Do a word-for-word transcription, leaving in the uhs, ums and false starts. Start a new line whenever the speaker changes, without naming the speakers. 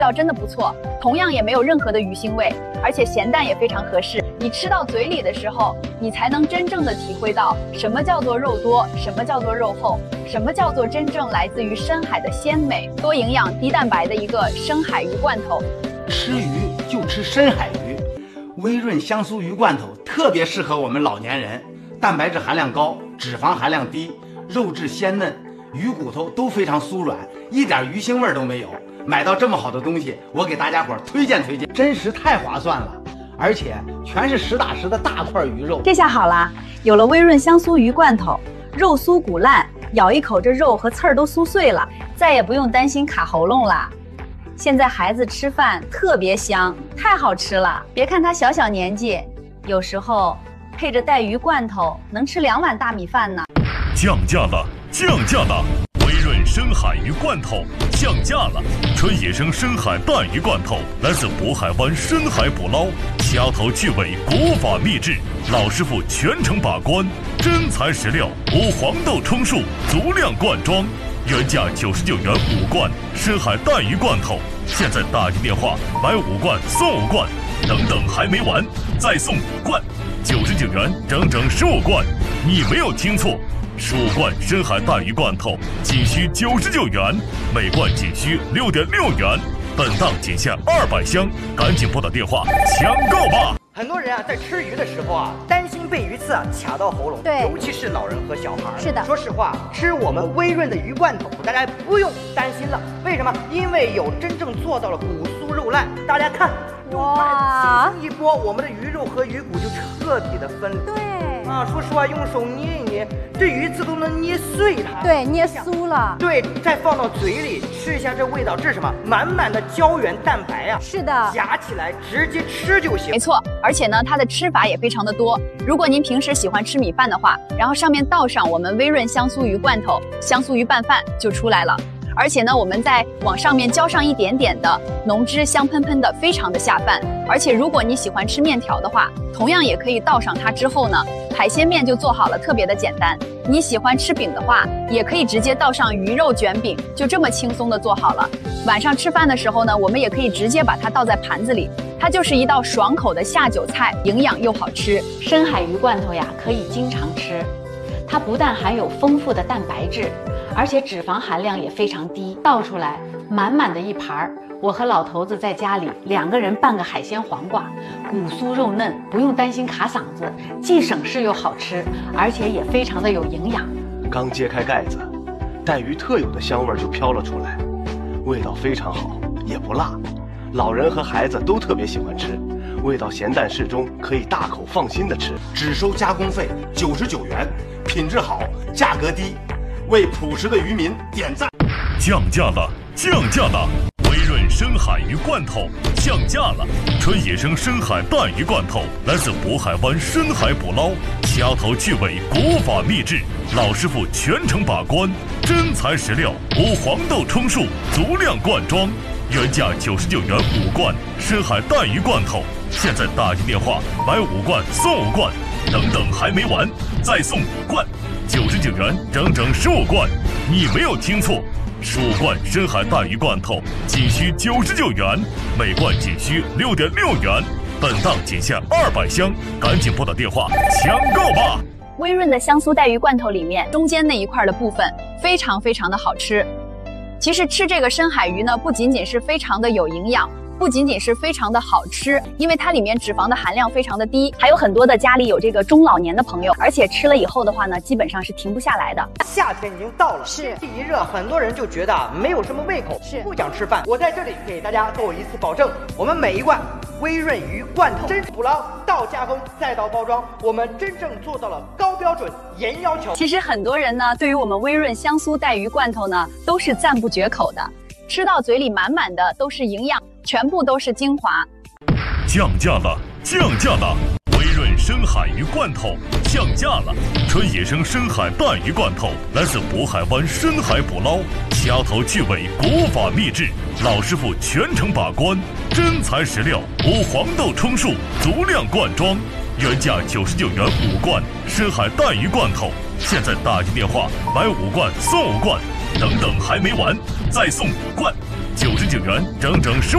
道真的不错，同样也没有任何的鱼腥味，而且咸淡也非常合适。你吃到嘴里的时候，你才能真正的体会到什么叫做肉多，什么叫做肉厚，什么叫做真正来自于深海的鲜美、多营养、低蛋白的一个深海鱼罐头。
吃鱼就吃深海鱼，微润香酥鱼罐头特别适合我们老年人，蛋白质含量高，脂肪含量低，肉质鲜嫩，鱼骨头都非常酥软，一点鱼腥味都没有。买到这么好的东西，我给大家伙推荐推荐，真实太划算了，而且全是实打实的大块鱼肉。
这下好啦，有了微润香酥鱼罐头，肉酥骨烂，咬一口这肉和刺儿都酥碎了，再也不用担心卡喉咙啦。现在孩子吃饭特别香，太好吃了。别看他小小年纪，有时候配着带鱼罐头能吃两碗大米饭呢。
降价了，降价了！微润深海鱼罐头降价了，纯野生深海淡鱼罐头来自渤海湾深海捕捞，掐头去尾，国法秘制，老师傅全程把关，真材实料，无黄豆充数，足量灌装。原价九十九元五罐深海淡鱼罐头，现在打进电话买五罐送五罐，等等还没完，再送五罐，九十九元整整十五罐，你没有听错，十五罐深海淡鱼罐头仅需九十九元，每罐仅需六点六元，本档仅限二百箱，赶紧拨打电话抢购吧！
很多人啊，在吃鱼的时候啊，担心被鱼刺啊卡到喉咙，
对，
尤其是老人和小孩。
是的，
说实话，吃我们微润的鱼罐头，大家不用担心了。为什么？因为有真正做到了骨酥肉烂。大家看，用筷子轻轻一拨，我们的鱼肉和鱼骨就彻底的分离。
对
啊，说实话，用手捏一捏，这鱼刺都能捏碎它。
对，捏酥了。
对，再放到嘴里吃一下，这味道，这是什么？满满的胶原蛋白啊！
是的，
夹起来直接吃就行。
没错，而且呢，它的吃法也非常的多。如果您平时喜欢吃米饭的话，然后上面倒上我们微润香酥鱼罐头、香酥鱼拌饭就出来了。而且呢，我们再往上面浇上一点点的浓汁，香喷喷的，非常的下饭。而且如果你喜欢吃面条的话，同样也可以倒上它之后呢，海鲜面就做好了，特别的简单。你喜欢吃饼的话，也可以直接倒上鱼肉卷饼，就这么轻松的做好了。晚上吃饭的时候呢，我们也可以直接把它倒在盘子里，它就是一道爽口的下酒菜，营养又好吃。
深海鱼罐头呀，可以经常吃，它不但含有丰富的蛋白质，而且脂肪含量也非常低，倒出来满满的一盘儿。我和老头子在家里两个人拌个海鲜黄瓜，骨酥肉嫩，不用担心卡嗓子，既省事又好吃，而且也非常的有营养。
刚揭开盖子，带鱼特有的香味就飘了出来，味道非常好，也不辣，老人和孩子都特别喜欢吃，味道咸淡适中，可以大口放心的吃。
只收加工费九十九元，品质好，价格低，为朴实的渔民点赞。
降价了，降价了！微润深海鱼罐头降价了，纯野生深海淡鱼罐头来自渤海湾深海捕捞，掐头去尾，国法秘制，老师傅全程把关，真材实料，无黄豆充数，足量灌装。原价九十九元五罐深海淡鱼罐头，现在打进电话买五罐送五罐，等等还没完，再送五罐，九十九元整整十五罐，你没有听错。十五罐深海淡鱼罐头仅需九十九元，每罐仅需六点六元，本档仅限二百箱，赶紧拨打电话抢购吧！
微润的香酥带鱼罐头里面中间那一块的部分非常非常的好吃。其实吃这个深海鱼呢，不仅仅是非常的有营养，不仅仅是非常的好吃，因为它里面脂肪的含量非常的低，还有很多的家里有这个中老年的朋友，而且吃了以后的话呢，基本上是停不下来的。
夏天已经到了，
是
天气一热，很多人就觉得啊没有什么胃口，
是
不想吃饭。我在这里给大家做一次保证，我们每一罐微润鱼罐头，真捕捞到加工再到包装，我们真正做到了高标准、严要求。
其实很多人呢，对于我们微润香酥带鱼罐头呢，都是赞不绝口的，吃到嘴里满满的都是营养，全部都是精华。
降价了，降价了！微润深海鱼罐头降价了，纯野生深海淡鱼罐头来自渤海湾深海捕捞，掐头去尾，国法秘制，老师傅全程把关，真材实料，无黄豆充数，足量灌装。原价九十九元五罐深海淡鱼罐头，现在打进电话买五罐送五罐，等等还没完，再送五罐，九十九元整整十五。